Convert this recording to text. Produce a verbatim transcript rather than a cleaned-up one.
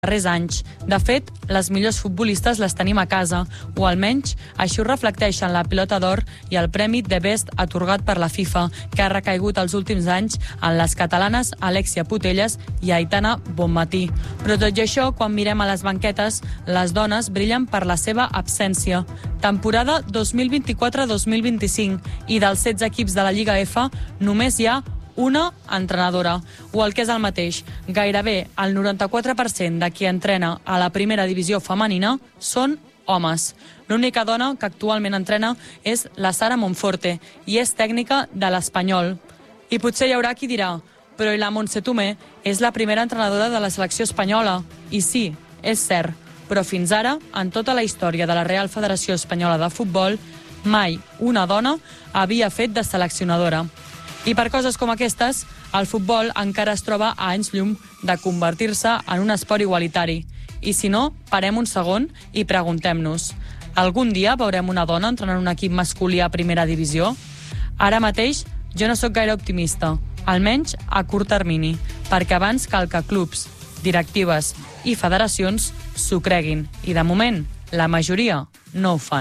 darrers anys. De fet, les millors futbolistes les tenim a casa, o almenys així ho reflecteixen la Pilota d'Or i el Premi The Best atorgat per la FIFA, que ha recaigut els últims anys en les catalanes Alexia Putellas i Aitana Bonmatí. Però tot i això, quan mirem a les banquetes, les dones brillen per la seva absència. Temporada dos mil vint-i-quatre dos mil vint-i-cinc i dels setze equips de la Lliga F només hi ha una entrenadora, o el que és el mateix, gairebé el noranta-quatre per cent de qui entrena a la primera divisió femenina són homes. L'única dona que actualment entrena és la Sara Monforte i és tècnica de l'Espanyol. I potser hi haurà qui dirà, però i la Montse Tomé és la primera entrenadora de la selecció espanyola. I sí, és cert, però fins ara, en tota la història de la Real Federació Espanyola de Futbol, mai una dona havia fet de seleccionadora. I per coses com aquestes, el futbol encara es troba a anys llum de convertir-se en un esport igualitari. I si no, parem un segon i preguntem-nos, algun dia veurem una dona entrenant un equip masculí a primera divisió? Ara mateix jo no sóc gaire optimista, almenys a curt termini, perquè abans cal que clubs, directives i federacions s'ho creguin. I de moment, la majoria no ho fan.